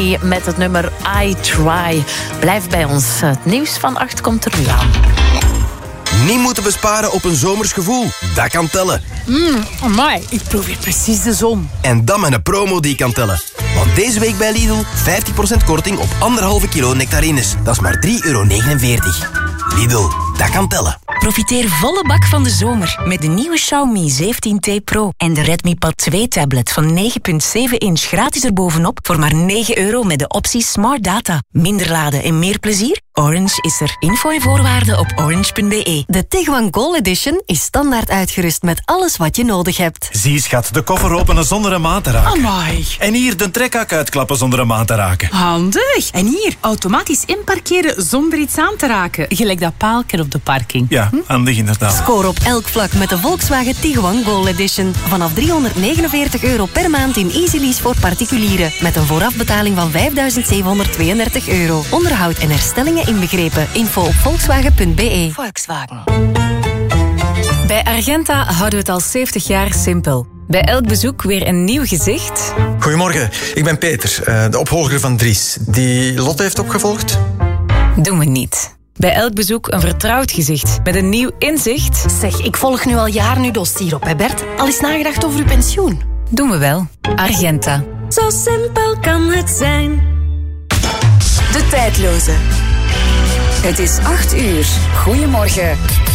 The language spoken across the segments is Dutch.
met het nummer I Try. Blijf bij ons. Het nieuws van 8 komt er nu aan. Niet moeten besparen op een zomers gevoel. Dat kan tellen. Amai, ik proef hier precies de zon. En dan met een promo die kan tellen. Want deze week bij Lidl 50% korting op 1,5 kilo nectarines. Dat is maar €3,49. Lidl, dat kan tellen. Profiteer volle bak van de zomer met de nieuwe Xiaomi 17T Pro en de Redmi Pad 2 tablet van 9,7 inch gratis erbovenop voor maar €9 met de optie Smart Data. Minder laden en meer plezier? Orange is er. Info en voorwaarden op orange.be. De Tiguan Gold Edition is standaard uitgerust met alles wat je nodig hebt. Zie schat, de koffer openen zonder een maat te raken. Amai. En hier de trekhak uitklappen zonder een maat te raken. Handig. En hier, automatisch inparkeren zonder iets aan te raken. Gelijk dat paaltje op de parking. Ja, handig inderdaad. Score op elk vlak met de Volkswagen Tiguan Gold Edition. Vanaf €349 per maand in Easy Lease voor particulieren. Met een voorafbetaling van €5.732. Onderhoud en herstellingen inbegrepen. Info op volkswagen.be. Volkswagen. Bij Argenta houden we het al 70 jaar simpel. Bij elk bezoek weer een nieuw gezicht. Goedemorgen, ik ben Peter, de opvolger van Dries. Die Lotte heeft opgevolgd? Doen we niet. Bij elk bezoek een vertrouwd gezicht met een nieuw inzicht. Zeg, ik volg nu al jaren uw dossier op, hè Bert? Al eens nagedacht over uw pensioen? Doen we wel. Argenta. Zo simpel kan het zijn. De tijdloze. Het is 8 uur. Goedemorgen.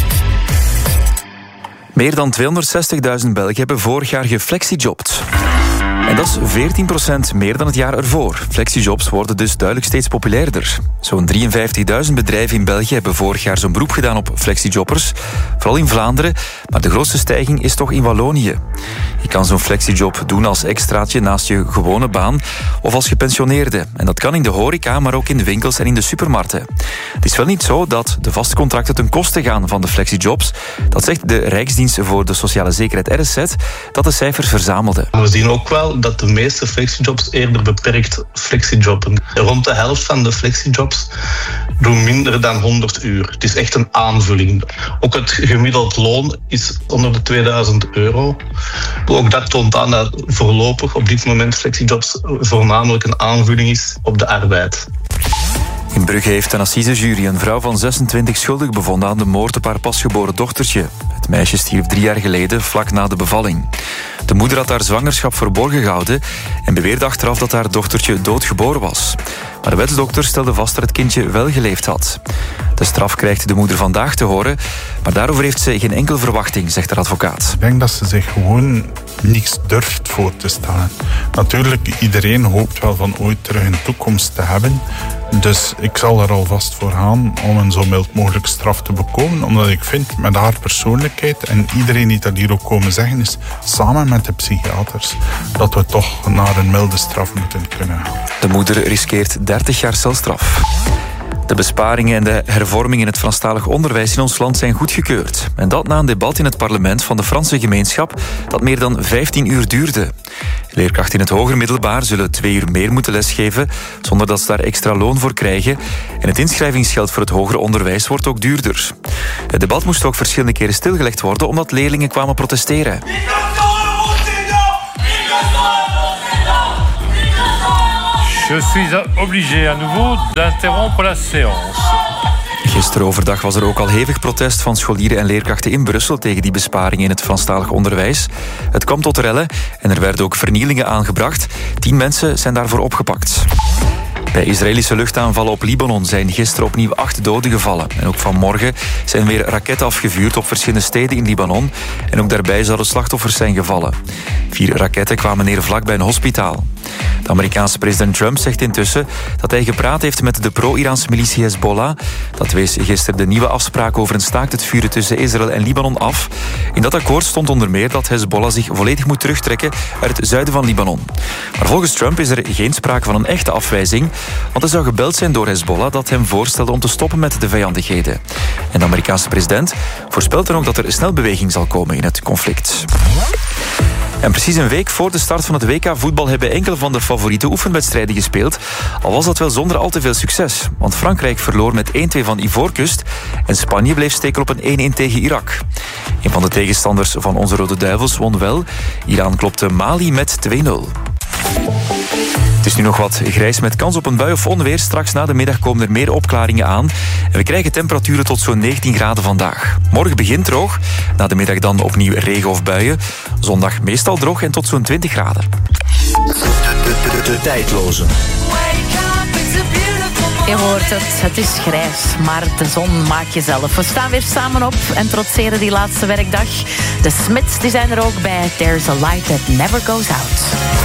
Meer dan 260.000 Belgen hebben vorig jaar geflexijobd. En dat is 14% meer dan het jaar ervoor. Flexijobs worden dus duidelijk steeds populairder. Zo'n 53.000 bedrijven in België hebben vorig jaar zo'n beroep gedaan op flexijobbers. Vooral in Vlaanderen, maar de grootste stijging is toch in Wallonië. Je kan zo'n flexijob doen als extraatje naast je gewone baan of als gepensioneerde. En dat kan in de horeca, maar ook in de winkels en in de supermarkten. Het is wel niet zo dat de vaste contracten ten koste gaan van de flexijobs. Dat zegt de Rijksdienst voor de Sociale Zekerheid RSZ, dat de cijfers verzamelde. We zien ook wel dat de meeste flexijobs eerder beperkt flexijobben. Rond de helft van de flexijobs doen minder dan 100 uur. Het is echt een aanvulling. Ook het gemiddeld loon is onder de €2000. Ook dat toont aan dat voorlopig op dit moment flexijobs voornamelijk een aanvulling is op de arbeid. In Brugge heeft een assisejury een vrouw van 26 schuldig bevonden aan de moord op haar pasgeboren dochtertje. Het meisje stierf 3 jaar geleden, vlak na de bevalling. De moeder had haar zwangerschap verborgen gehouden en beweerde achteraf dat haar dochtertje doodgeboren was. Maar de wetsdokter stelde vast dat het kindje wel geleefd had. De straf krijgt de moeder vandaag te horen, maar daarover heeft ze geen enkel verwachting, zegt haar advocaat. Ik denk dat ze zich gewoon niks durft voor te stellen. Natuurlijk, iedereen hoopt wel van ooit terug een toekomst te hebben. Dus ik zal er alvast voor gaan om een zo mild mogelijk straf te bekomen. Omdat ik vind, met haar persoonlijkheid en iedereen die dat hier ook komen zeggen is, samen met de psychiaters, dat we toch naar een milde straf moeten kunnen gaan. De moeder riskeert 30 jaar celstraf. De besparingen en de hervormingen in het Franstalig onderwijs in ons land zijn goedgekeurd. En dat na een debat in het parlement van de Franse gemeenschap dat meer dan 15 uur duurde. Leerkrachten in het hoger middelbaar zullen 2 uur meer moeten lesgeven, zonder dat ze daar extra loon voor krijgen. En het inschrijvingsgeld voor het hoger onderwijs wordt ook duurder. Het debat moest ook verschillende keren stilgelegd worden, omdat leerlingen kwamen protesteren. Je suis obligé à nouveau d'interrompre la séance. Gisteren overdag was er ook al hevig protest van scholieren en leerkrachten in Brussel tegen die besparingen in het Franstalig onderwijs. Het kwam tot rellen en er werden ook vernielingen aangebracht. 10 mensen zijn daarvoor opgepakt. Bij Israëlische luchtaanvallen op Libanon zijn gisteren opnieuw 8 doden gevallen. En ook vanmorgen zijn weer raketten afgevuurd op verschillende steden in Libanon. En ook daarbij zouden slachtoffers zijn gevallen. 4 raketten kwamen neer vlakbij een hospitaal. De Amerikaanse president Trump zegt intussen dat hij gepraat heeft met de pro-Iraanse militie Hezbollah. Dat wees gisteren de nieuwe afspraak over een staakt het vuren tussen Israël en Libanon af. In dat akkoord stond onder meer dat Hezbollah zich volledig moet terugtrekken uit het zuiden van Libanon. Maar volgens Trump is er geen sprake van een echte afwijzing, want hij zou gebeld zijn door Hezbollah dat hem voorstelde om te stoppen met de vijandigheden. En de Amerikaanse president voorspelt dan ook dat er snel beweging zal komen in het conflict. En precies een week voor de start van het WK voetbal hebben enkele van de favoriete oefenwedstrijden gespeeld. Al was dat wel zonder al te veel succes. Want Frankrijk verloor met 1-2 van Ivoorkust en Spanje bleef steken op een 1-1 tegen Irak. Een van de tegenstanders van onze Rode Duivels won wel. Iran klopte Mali met 2-0. Het is nu nog wat grijs met kans op een bui of onweer. Straks na de middag komen er meer opklaringen aan. En we krijgen temperaturen tot zo'n 19 graden vandaag. Morgen begint droog. Na de middag dan opnieuw regen of buien. Zondag meestal droog en tot zo'n 20 graden. De tijdloze. Je hoort het is grijs, maar de zon maak je zelf. We staan weer samen op en trotseren die laatste werkdag. De Smiths die zijn er ook bij. There's a light that never goes out.